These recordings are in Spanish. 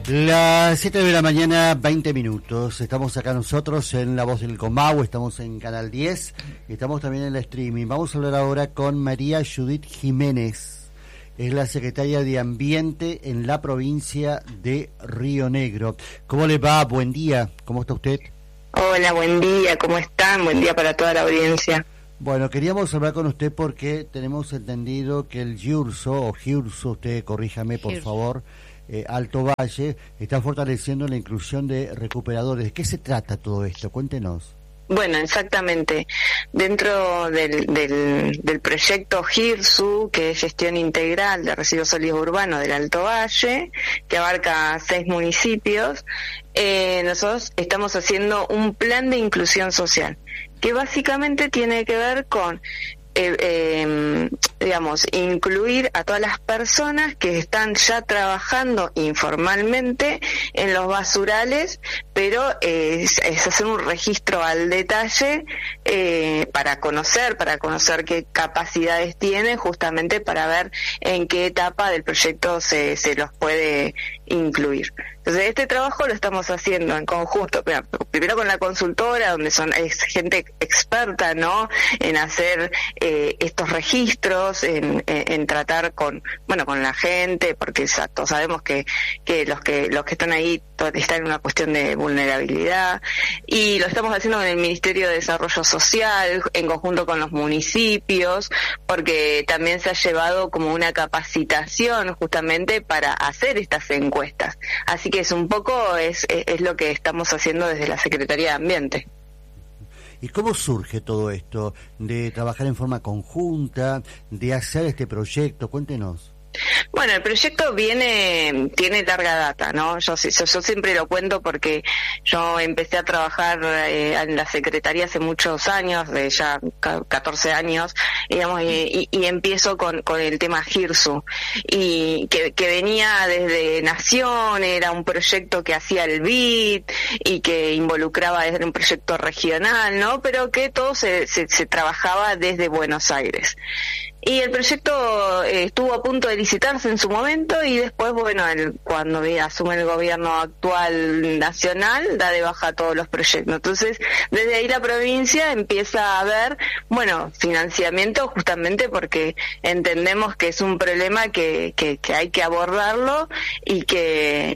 Las 7 de la mañana, 20 minutos. Estamos acá nosotros en La Voz del Comahue, estamos en Canal 10 y estamos también en la streaming. Vamos a hablar ahora con María Judith Jiménez. Es la secretaria de Ambiente en la provincia de Río Negro. ¿Cómo le va? Buen día. ¿Cómo está usted? Hola, buen día. ¿Cómo están? Buen día para toda la audiencia. Bueno, queríamos hablar con usted porque tenemos entendido que el GIRSO, usted corríjame por favor, Alto Valle, está fortaleciendo la inclusión de recuperadores. ¿De qué se trata todo esto? Cuéntenos. Bueno, exactamente. Dentro del proyecto GIRSU, que es Gestión Integral de Residuos Sólidos Urbanos del Alto Valle, que abarca 6 municipios, nosotros estamos haciendo un plan de inclusión social, que básicamente tiene que ver con incluir a todas las personas que están ya trabajando informalmente en los basurales, pero es hacer un registro al detalle para conocer qué capacidades tienen, justamente para ver en qué etapa del proyecto se los puede incluir. Entonces, este trabajo lo estamos haciendo en conjunto, primero con la consultora, donde es gente experta, ¿no?, en hacer estos registros, en tratar con la gente, porque todos sabemos que los que están ahí están en una cuestión de vulnerabilidad, y lo estamos haciendo con el Ministerio de Desarrollo Social, en conjunto con los municipios, porque también se ha llevado como una capacitación justamente para hacer estas encuestas. Así que es un poco es lo que estamos haciendo desde la Secretaría de Ambiente. ¿Y cómo surge todo esto de trabajar en forma conjunta, de hacer este proyecto? Cuéntenos. Bueno, el proyecto tiene larga data, ¿no? Yo siempre lo cuento porque yo empecé a trabajar en la Secretaría hace muchos años, de ya 14 años, digamos, y empiezo con el tema GIRSU, y que venía desde Nación, era un proyecto que hacía el BID y que involucraba, era un proyecto regional, ¿no? Pero que todo se trabajaba desde Buenos Aires. Y el proyecto estuvo a punto de licitarse en su momento, y después, cuando asume el gobierno actual nacional, da de baja todos los proyectos. Entonces, desde ahí la provincia empieza a ver, financiamiento, justamente porque entendemos que es un problema que hay que abordarlo y que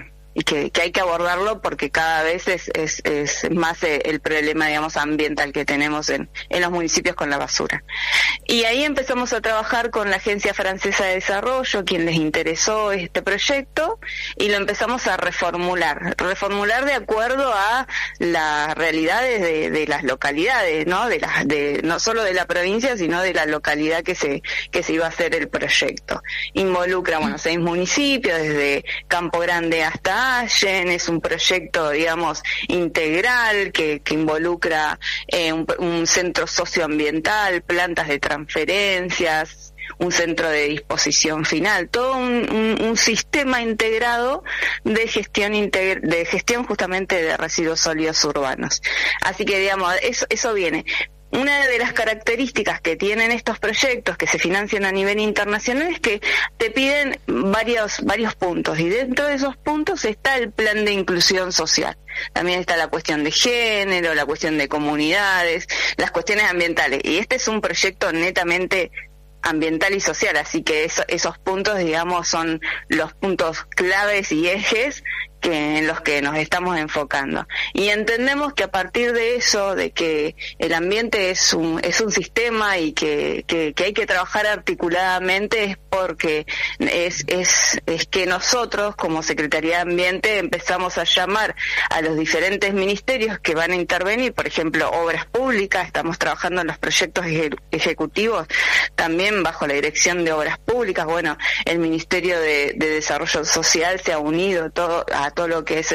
hay que abordarlo porque cada vez es más el problema, digamos, ambiental que tenemos en los municipios con la basura. Y ahí empezamos a trabajar con la Agencia Francesa de Desarrollo, quien les interesó este proyecto, y lo empezamos a reformular de acuerdo a las realidades de las localidades, ¿no? No solo de la provincia, sino de la localidad que se iba a hacer el proyecto. Involucra, 6 municipios, desde Campo Grande hasta Allen. Es un proyecto, digamos, integral que involucra un centro socioambiental, plantas de transferencias, un centro de disposición final, todo un sistema integrado de gestión justamente de residuos sólidos urbanos. Así que, digamos, eso viene. Una de las características que tienen estos proyectos que se financian a nivel internacional es que te piden varios puntos, y dentro de esos puntos está el plan de inclusión social. También está la cuestión de género, la cuestión de comunidades, las cuestiones ambientales. Y este es un proyecto netamente ambiental y social, así que esos puntos, digamos, son los puntos claves y ejes en los que nos estamos enfocando. Y entendemos que a partir de eso, de que el ambiente es un sistema y que hay que trabajar articuladamente, es porque es que nosotros, como Secretaría de Ambiente, empezamos a llamar a los diferentes ministerios que van a intervenir, por ejemplo, obras públicas. Estamos trabajando en los proyectos ejecutivos también bajo la dirección de obras públicas. El Ministerio de Desarrollo Social se ha unido a todo lo que es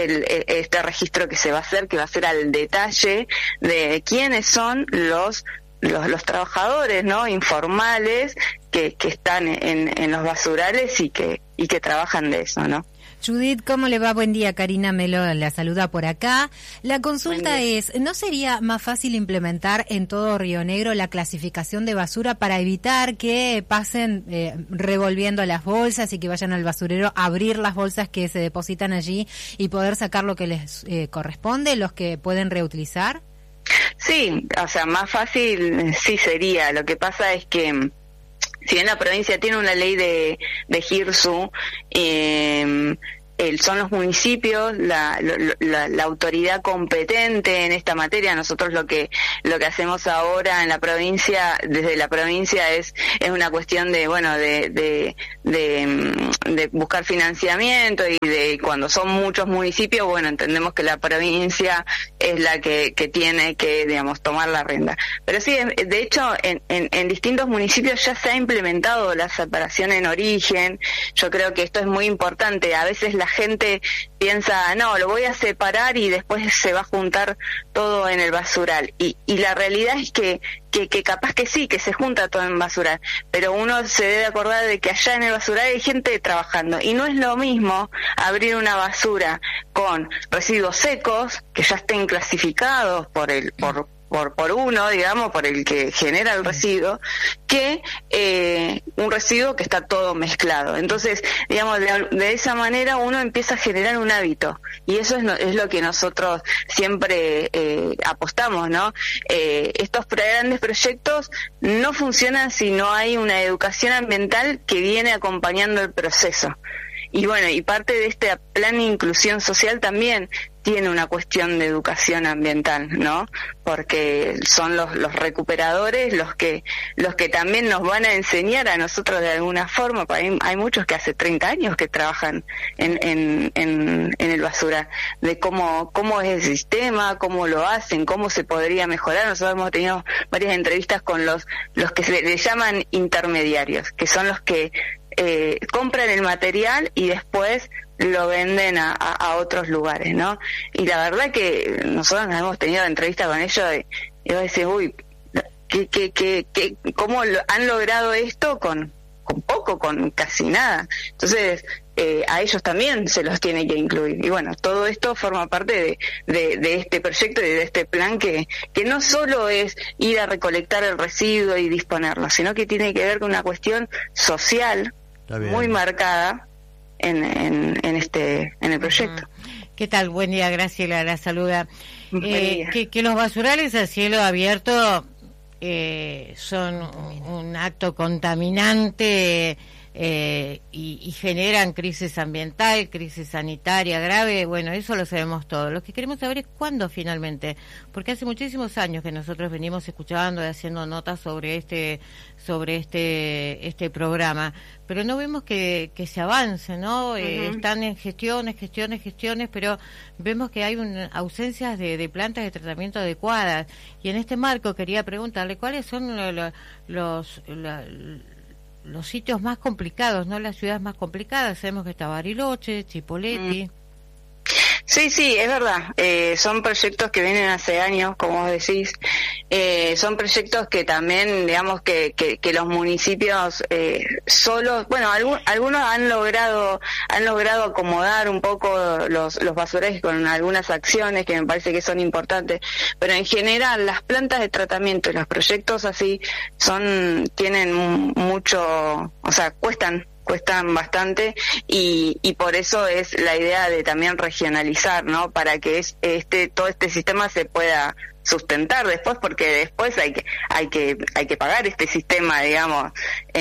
este registro que va a ser al detalle de quiénes son los los trabajadores, ¿no?, informales que están en los basurales y que trabajan de eso, ¿no? Judith, ¿cómo le va? Buen día, Karina Melo la saluda por acá. La consulta es, ¿no sería más fácil implementar en todo Río Negro la clasificación de basura para evitar que pasen revolviendo las bolsas y que vayan al basurero a abrir las bolsas que se depositan allí y poder sacar lo que les corresponde, los que pueden reutilizar? Sí, o sea, más fácil sí sería. Lo que pasa es que si bien la provincia tiene una ley de GIRSU, son los municipios la autoridad competente en esta materia. Nosotros lo que hacemos ahora en la provincia, desde la provincia, es una cuestión de buscar financiamiento, y de cuando son muchos municipios, bueno, entendemos que la provincia es la que tiene que, digamos, tomar la rienda. Pero sí, de hecho, en distintos municipios ya se ha implementado la separación en origen. Yo creo que esto es muy importante. A veces la gente piensa, no, lo voy a separar y después se va a juntar todo en el basural. Y la realidad es que capaz que sí, que se junta todo en basural, pero uno se debe acordar de que allá en el basural hay gente trabajando, y no es lo mismo abrir una basura con residuos secos que ya estén clasificados por uno, digamos, por el que genera el residuo, que un residuo que está todo mezclado. Entonces, digamos, de esa manera uno empieza a generar un hábito, y eso es lo que nosotros siempre apostamos, ¿no? Estos grandes proyectos no funcionan si no hay una educación ambiental que viene acompañando el proceso. Y bueno, y parte de este plan de inclusión social también tiene una cuestión de educación ambiental, ¿no? Porque son los recuperadores los que también nos van a enseñar a nosotros de alguna forma. Hay muchos que hace 30 años que trabajan en el basura, de cómo es el sistema, cómo lo hacen, cómo se podría mejorar. Nosotros hemos tenido varias entrevistas con los que se le llaman intermediarios, que son los que compran el material y después lo venden a otros lugares, ¿no? Y la verdad que nosotros nos hemos tenido entrevistas con ellos y vos decís, uy, ¿cómo han logrado esto con poco, con casi nada? Entonces, a ellos también se los tiene que incluir. Y bueno, todo esto forma parte de este proyecto y de este plan que no solo es ir a recolectar el residuo y disponerlo, sino que tiene que ver con una cuestión social muy marcada en el proyecto. ¿Qué tal? Buen día, Graciela, la saluda. Que los basurales a cielo abierto son un acto contaminante y generan crisis ambiental, crisis sanitaria grave. Bueno, eso lo sabemos todos. Lo que queremos saber es cuándo finalmente, porque hace muchísimos años que nosotros venimos escuchando y haciendo notas sobre este programa, pero no vemos que se avance, ¿no? Están en gestiones, pero vemos que hay ausencias de plantas de tratamiento adecuadas. Y en este marco quería preguntarle cuáles son los sitios más complicados, ¿no? Las ciudades más complicadas. Sabemos que está Bariloche, Chipoleti. Sí, es verdad. Son proyectos que vienen hace años, como vos decís. Son proyectos que también, digamos, que los municipios solos, bueno, algunos han logrado acomodar un poco los basurales con algunas acciones que me parece que son importantes, pero en general las plantas de tratamiento y los proyectos así tienen mucho, o sea, cuestan bastante, y por eso es la idea de también regionalizar, ¿no? Para que todo este sistema se pueda sustentar después, porque después hay que pagar este sistema, digamos,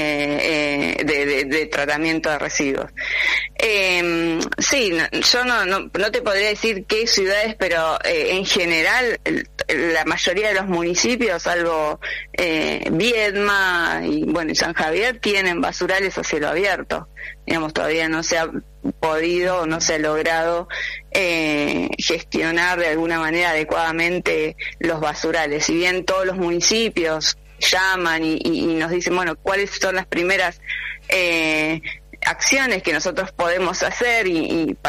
de tratamiento de residuos. Sí, yo no te podría decir qué ciudades, pero en general la mayoría de los municipios, salvo Viedma y bueno, San Javier, tienen basurales a cielo abierto. Digamos, todavía no se ha podido, no se ha logrado gestionar de alguna manera adecuadamente los basurales. Si bien todos los municipios llaman y nos dicen, bueno, cuáles son las primeras acciones que nosotros podemos hacer y para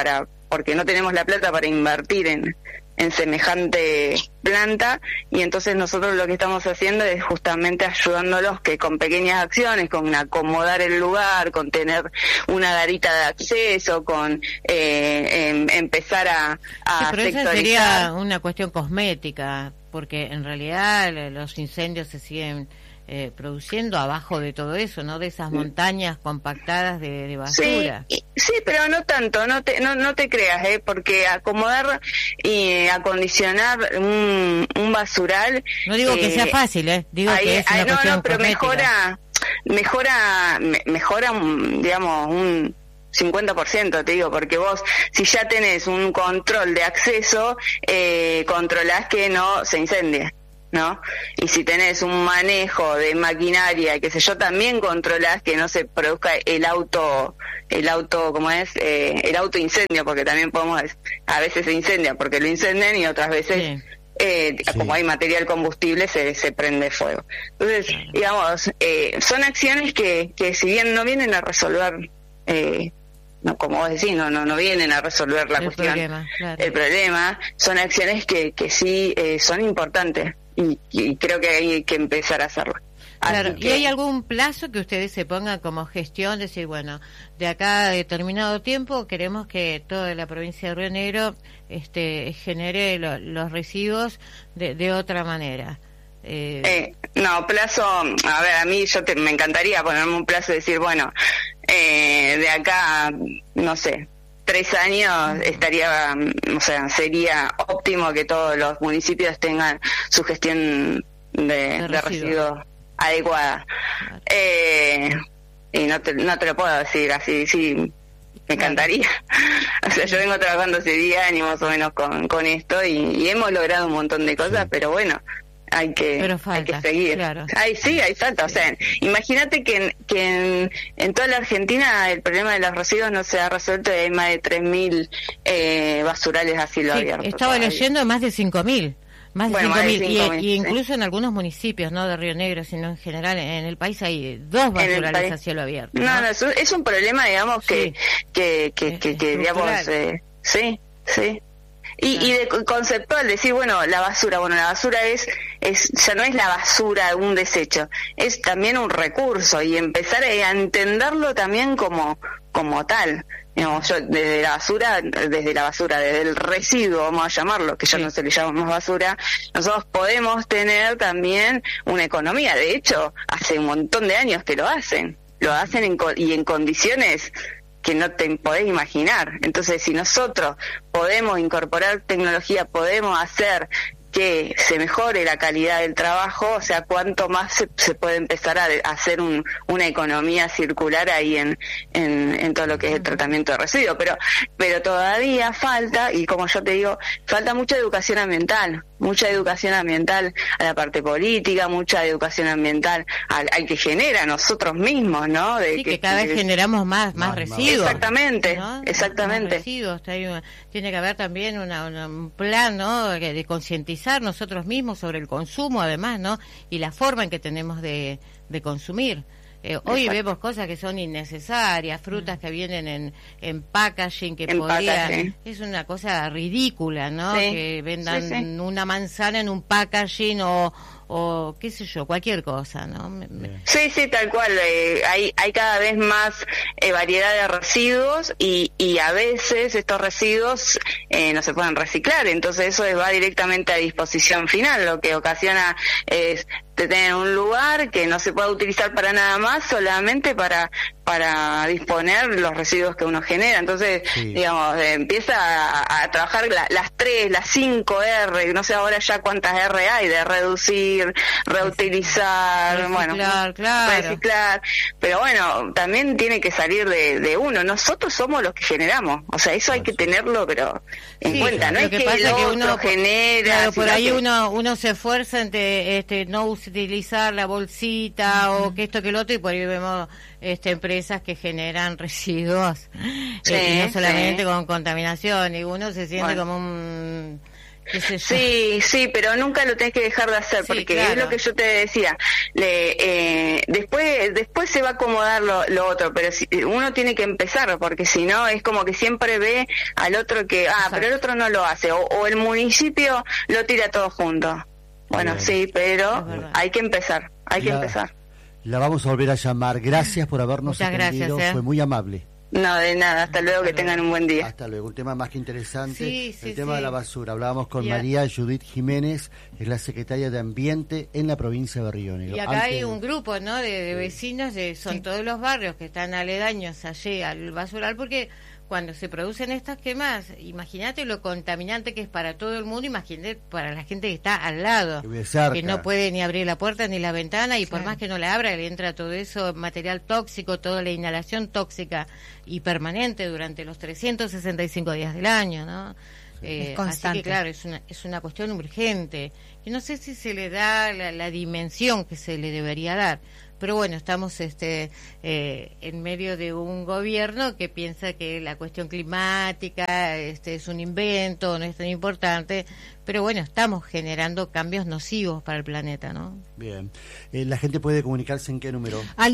porque no tenemos la plata para invertir en semejante planta, y entonces nosotros lo que estamos haciendo es justamente ayudándolos que con pequeñas acciones, con acomodar el lugar, con tener una garita de acceso, con empezar a pero sectorizar. Esa sería una cuestión cosmética, porque en realidad los incendios se siguen produciendo abajo de todo eso, ¿no? De esas montañas compactadas de basura. Sí, pero no tanto, no te creas, porque acomodar y acondicionar un basural... No digo que sea fácil, digo que es una cuestión pero cosmética. mejora digamos, un 50%, te digo, porque vos, si ya tenés un control de acceso, controlás que no se incendie, ¿no? Y si tenés un manejo de maquinaria, qué sé yo, también controlás que no se produzca el auto ¿cómo es? El auto incendio, porque también a veces se incendia porque lo incendian y otras veces como hay material combustible se prende fuego. Entonces, digamos, son acciones que si bien no vienen a resolver no, como vos decís, no vienen a resolver la cuestión, el problema, son acciones que sí son importantes, y creo que hay que empezar a hacerlo. Claro, ¿y hay algún plazo que ustedes se pongan como gestión, decir, bueno, de acá a determinado tiempo queremos que toda la provincia de Río Negro genere los residuos de otra manera? No, plazo, a ver, a mí me encantaría ponerme un plazo y decir, bueno, de acá, no sé, 3 años estaría, o sea, sería óptimo que todos los municipios tengan su gestión de residuos adecuada. Y no te lo puedo decir así, sí, me encantaría. O sea, yo vengo trabajando hace 10 años más o menos con esto, y hemos logrado un montón de cosas, pero bueno, hay que seguir. Claro. Hay falta. O sea, imagínate que en toda la Argentina el problema de los residuos no se ha resuelto, y hay más de 3.000 basurales a cielo abierto. Estaba leyendo más de 5.000. Más de 5.000, y incluso en algunos municipios, no de Río Negro, sino en general en el país hay 2 basurales a cielo abierto. No, es un problema, digamos, que digamos, sí. Y de conceptual, decir, bueno, la basura ya no es la basura, un desecho, es también un recurso, y empezar a entenderlo también como tal. Digamos, yo desde el residuo, vamos a llamarlo, que ya no se le llama más basura, nosotros podemos tener también una economía. De hecho, hace un montón de años que lo hacen y en condiciones que no te podés imaginar. Entonces, si nosotros podemos incorporar tecnología, podemos hacer que se mejore la calidad del trabajo, o sea, cuánto más se puede empezar a hacer una economía circular ahí en todo lo que es el tratamiento de residuos. Pero todavía falta, y como yo te digo, falta mucha educación ambiental a la parte política, mucha educación ambiental al que genera nosotros mismos, ¿no? Que cada vez generamos más residuos. Exactamente, ¿no? Exactamente. Más residuos. Tiene que haber también un plan, ¿no? De concientizar nosotros mismos sobre el consumo, además, ¿no? Y la forma en que tenemos de consumir. Hoy vemos cosas que son innecesarias, frutas que vienen en packaging, es una cosa ridícula, ¿no? Que vendan una manzana en un packaging o qué sé yo, cualquier cosa, ¿no? Sí, tal cual. Hay cada vez más variedad de residuos, y a veces estos residuos no se pueden reciclar, entonces eso va directamente a disposición final, lo que ocasiona es tener un lugar que no se pueda utilizar para nada más, solamente para disponer los residuos que uno genera. Entonces, digamos, empieza a trabajar las 3, las 5 R, no sé ahora ya cuántas R hay, de reducir, reutilizar, reciclar. Pero bueno, también tiene que salir de uno. Nosotros somos los que generamos. O sea, eso hay que tenerlo, pero en cuenta. No es que el otro genera. Claro, por ahí uno se esfuerza en no utilizar la bolsita o que esto que el otro, y por ahí vemos empresas que generan residuos, y no solamente con contaminación, y uno se siente como un Sí, pero nunca lo tenés que dejar de hacer, porque claro, es lo que yo te decía. Después se va a acomodar lo otro, pero uno tiene que empezar, porque si no es como que siempre ve al otro que, pero el otro no lo hace, o el municipio lo tira todo junto. Bueno, sí, pero hay que empezar, empezar. La vamos a volver a llamar. Gracias por habernos atendido, fue muy amable. No, de nada, hasta luego, que tengan un buen día. Hasta luego, un tema más que interesante, el tema de la basura. Hablábamos con María Judith Jiménez, es la secretaria de Ambiente en la provincia de Río Negro. Y acá hay un grupo, ¿no?, de vecinos, son todos los barrios que están aledaños allí al basural, porque cuando se producen estas quemas, imagínate lo contaminante que es para todo el mundo, imagínate para la gente que está al lado, que no puede ni abrir la puerta ni la ventana, y por más que no la abra, le entra todo eso, material tóxico, toda la inhalación tóxica y permanente durante los 365 días del año, ¿no? Es constante. Así que claro, es una cuestión urgente, y no sé si se le da la dimensión que se le debería dar. Pero bueno, estamos en medio de un gobierno que piensa que la cuestión climática es un invento, no es tan importante, pero bueno, estamos generando cambios nocivos para el planeta, ¿no? Bien. ¿La gente puede comunicarse en qué número? Al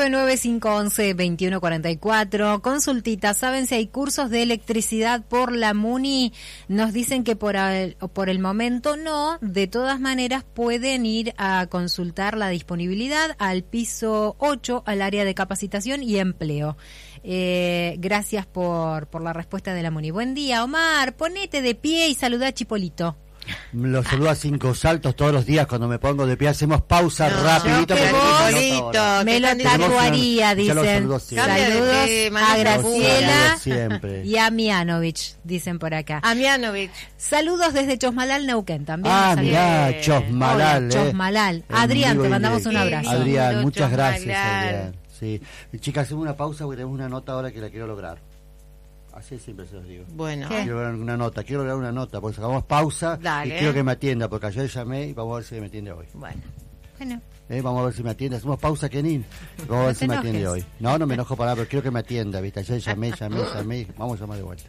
299-511-2144. Consultita, ¿saben si hay cursos de electricidad por la MUNI? Nos dicen que por el momento no. De todas maneras, pueden ir a consultar la disponibilidad al piso 8, al área de capacitación y empleo. Gracias por la respuesta de la MUNI. Buen día, Omar. Ponete de pie y saluda a Chipolito. Lo saludo a 5 saltos todos los días cuando me pongo de pie. Hacemos pausa rapidito. Me lo tatuaría, dicen. Saludos a Graciela y a Mianovich, dicen por acá. A Mianovich. Saludos desde Chosmalal, Neuquén también. Mirá, Chosmalal. Hola, Chosmalal. Adrián, te mandamos un abrazo. Adrián, muchas gracias, Adrián. Sí. Chicas, hacemos una pausa porque tenemos una nota ahora que la quiero lograr. Así siempre se los digo. Bueno. Quiero lograr una nota, porque sacamos pausa. Dale. Y quiero que me atienda, porque ayer llamé y vamos a ver si me atiende hoy. Bueno. Vamos a ver si me atiende. Hacemos pausa, Kenin. Vamos a ver si me atiende hoy. No me enojo para nada, pero quiero que me atienda, ¿viste? Ayer llamé. Vamos a llamar de vuelta.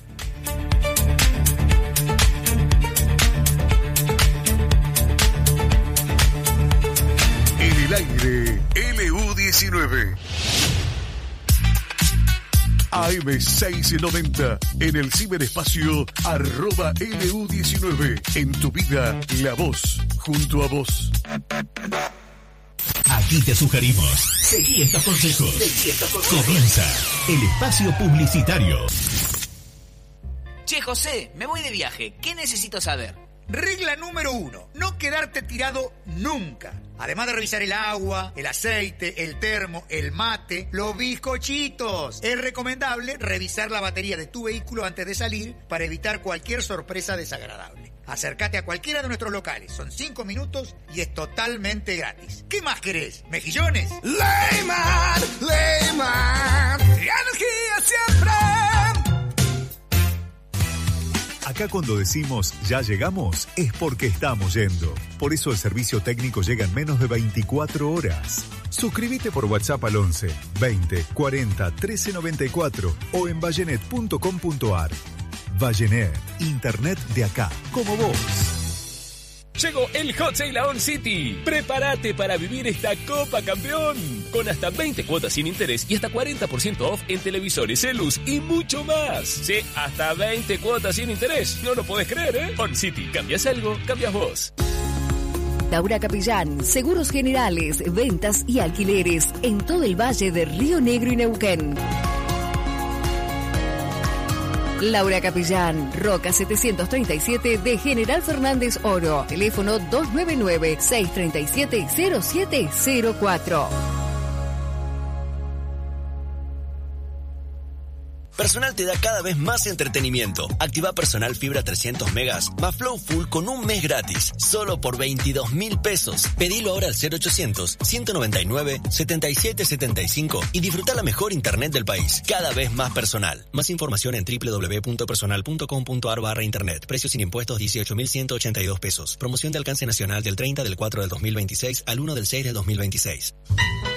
En el aire, LU19. AM690 en el ciberespacio @LU19. En tu vida, la voz junto a vos. Aquí te sugerimos. Seguí estos consejos. Comienza el espacio publicitario. Che, José, me voy de viaje. ¿Qué necesito saber? Regla número 1, no quedarte tirado nunca. Además de revisar el agua, el aceite, el termo, el mate, los bizcochitos. Es recomendable revisar la batería de tu vehículo antes de salir para evitar cualquier sorpresa desagradable. Acércate a cualquiera de nuestros locales, son 5 minutos y es totalmente gratis. ¿Qué más querés? ¿Mejillones? Leyman, energía siempre. Acá cuando decimos ya llegamos, es porque estamos yendo. Por eso el servicio técnico llega en menos de 24 horas. Suscríbete por WhatsApp al 11 20 40 13 94 o en vallenet.com.ar. Vallenet, internet de acá, como vos. Llegó el Hot Sale a On City. Prepárate para vivir esta Copa Campeón. Con hasta 20 cuotas sin interés y hasta 40% off en televisores, celus y mucho más. Sí, hasta 20 cuotas sin interés. No lo podés creer, ¿eh? On City. Cambias algo, cambias vos. Laura Capellán, seguros generales, ventas y alquileres en todo el valle de Río Negro y Neuquén. Laura Capellán, Roca 737 de General Fernández Oro. Teléfono 299-637-0704. Personal te da cada vez más entretenimiento. Activa Personal Fibra 300 megas más Flow Full con un mes gratis. Solo por 22.000 pesos. Pedilo ahora al 0800-199-7775 y disfruta la mejor internet del país. Cada vez más personal. Más información en www.personal.com.ar/internet. Precio sin impuestos 18.182 pesos. Promoción de alcance nacional del 30 del 4 del 2026 al 1 del 6 del 2026.